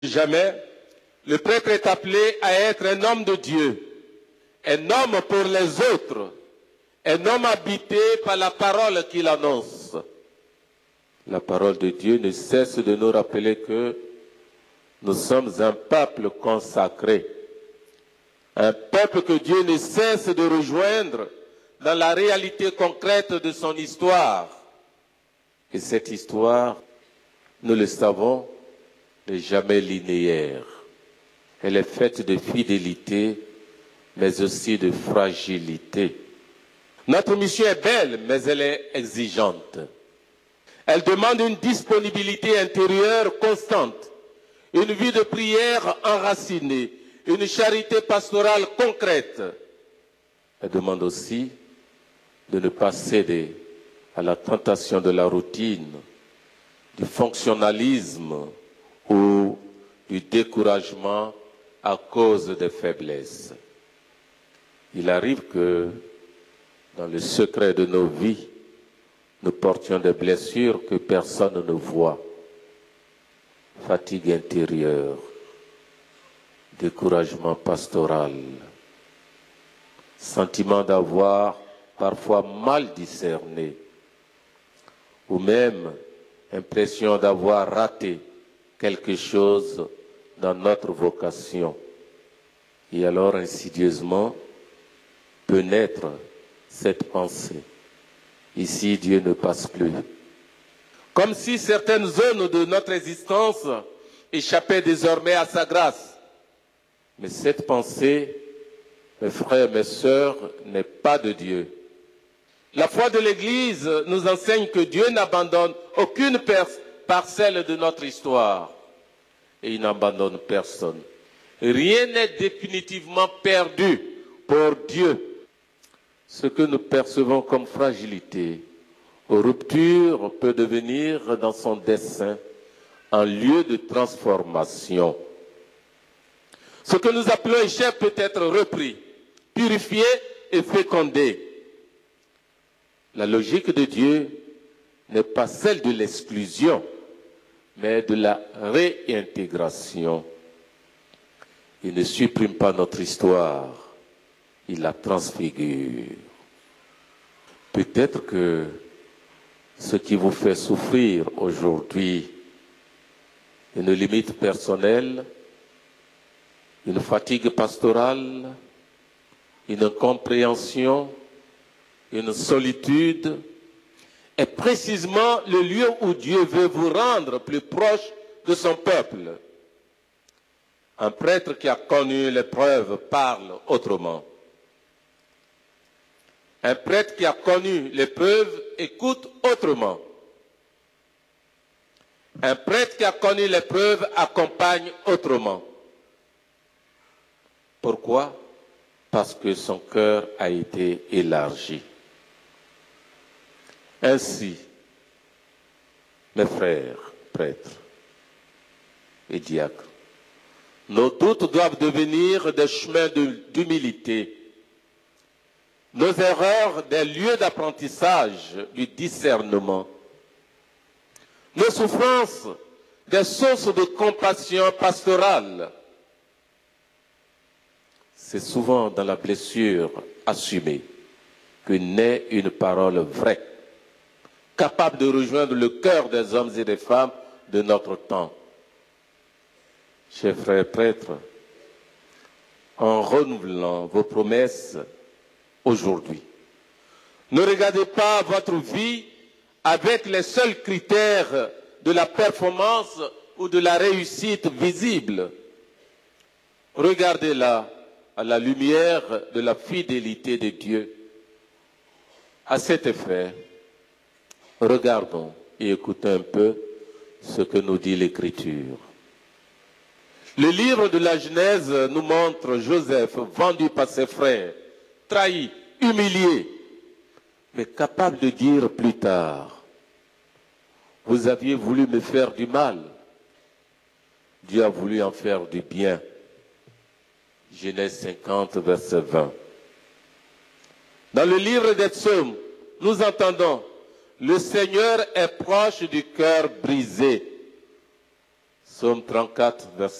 jamais, le prêtre est appelé à être un homme de Dieu, un homme pour les autres, un homme habité par la parole qu'il annonce. La parole de Dieu ne cesse de nous rappeler que nous sommes un peuple consacré, un peuple que Dieu ne cesse de rejoindre dans la réalité concrète de son histoire. Et cette histoire, nous le savons, n'est jamais linéaire. Elle est faite de fidélité, mais aussi de fragilité. Notre mission est belle, mais elle est exigeante. Elle demande une disponibilité intérieure constante, une vie de prière enracinée, une charité pastorale concrète. Elle demande aussi de ne pas céder à la tentation de la routine, du fonctionnalisme ou du découragement à cause des faiblesses. Il arrive que, dans le secret de nos vies, nous portions des blessures que personne ne voit. Fatigue intérieure, découragement pastoral, sentiment d'avoir parfois mal discerné, ou même impression d'avoir raté quelque chose dans notre vocation. Et alors, insidieusement, peut naître cette pensée. Ici, Dieu ne passe plus. Comme si certaines zones de notre existence échappaient désormais à sa grâce. Mais cette pensée, mes frères et mes sœurs, n'est pas de Dieu. La foi de l'Église nous enseigne que Dieu n'abandonne aucune parcelle de notre histoire. Et il n'abandonne personne. Rien n'est définitivement perdu pour Dieu. Ce que nous percevons comme fragilité ou rupture peut devenir dans son dessein un lieu de transformation. Ce que nous appelons échec peut être repris, purifié et fécondé. La logique de Dieu n'est pas celle de l'exclusion, mais de la réintégration. Il ne supprime pas notre histoire, il la transfigure. Peut-être que ce qui vous fait souffrir aujourd'hui, une limite personnelle, une fatigue pastorale, une incompréhension, une solitude, est précisément le lieu où Dieu veut vous rendre plus proche de son peuple. Un prêtre qui a connu l'épreuve parle autrement. Un prêtre qui a connu l'épreuve écoute autrement. Un prêtre qui a connu l'épreuve accompagne autrement. Pourquoi? Parce que son cœur a été élargi. Ainsi, mes frères, prêtres et diacres, nos doutes doivent devenir des chemins d'humilité, nos erreurs des lieux d'apprentissage du discernement, nos souffrances des sources de compassion pastorale. C'est souvent dans la blessure assumée que naît une parole vraie, capable de rejoindre le cœur des hommes et des femmes de notre temps. Chers frères prêtres, en renouvelant vos promesses aujourd'hui, ne regardez pas votre vie avec les seuls critères de la performance ou de la réussite visible. Regardez-la à la lumière de la fidélité de Dieu. À cet effet, regardons et écoutons un peu ce que nous dit l'Écriture. Le livre de la Genèse nous montre Joseph vendu par ses frères, trahi, humilié, mais capable de dire plus tard, « Vous aviez voulu me faire du mal, Dieu a voulu en faire du bien. » Genèse 50, verset 20. Dans le livre des Psaumes, nous entendons « Le Seigneur est proche du cœur brisé. » Psaume 34, verset